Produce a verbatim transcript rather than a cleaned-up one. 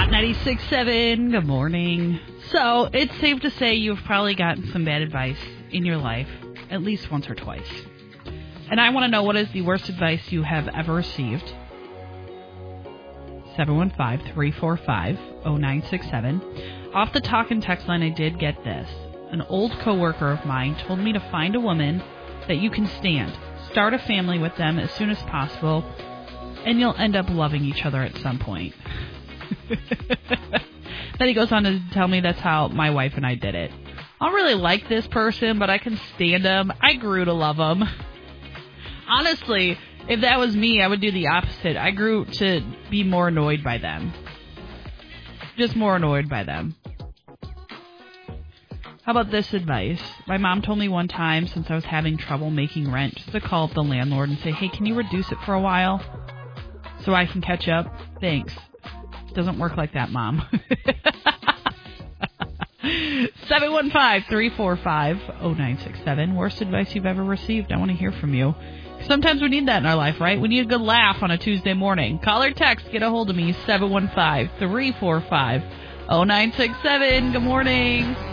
Hot ninety-six point seven, good morning. So, it's safe to say you've probably gotten some bad advice in your life, at least once or twice. And I want to know, what is the worst advice you have ever received? seven one five, three four five, zero nine six seven. Off the talk and text line, I did get this. An old coworker of mine told me to find a woman that you can stand. Start a family with them as soon as possible, and you'll end up loving each other at some point. Then he goes on to tell me that's how my wife and I did it. I don't really like this person, but I can stand him. I grew to love him. Honestly, if that was me, I would do the opposite. I grew to be more annoyed by them. Just more annoyed by them. How about this advice? My mom told me one time, since I was having trouble making rent, just to call up the landlord and say, hey, can you reduce it for a while so I can catch up? Thanks. Doesn't work like that, Mom. seven one five, three four five, zero nine six seven. Worst advice you've ever received. I want to hear from you. Sometimes we need that in our life, right? We need a good laugh on a Tuesday morning. Call or text. Get a hold of me. seven one five, three four five, zero nine six seven. Good morning.